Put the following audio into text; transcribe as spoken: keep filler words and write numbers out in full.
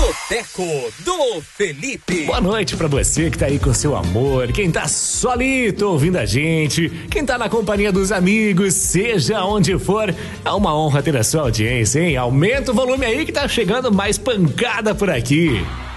Boteco do Felipe. Boa noite pra você que tá aí com seu amor, quem tá solito ouvindo a gente, quem tá na companhia dos amigos, seja onde for, é uma honra ter a sua audiência, hein? Aumenta o volume aí que tá chegando mais pancada por aqui.